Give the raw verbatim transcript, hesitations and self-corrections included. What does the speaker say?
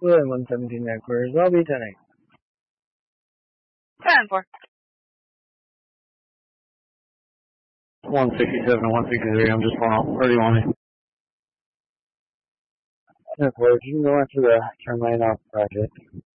William one seventeen headquarters. I'll be ten eight. ten four. one sixty-seven and one sixty-three, I'm just pulling out. Where do you want me? Headquarters, you can go after the turn lane off project.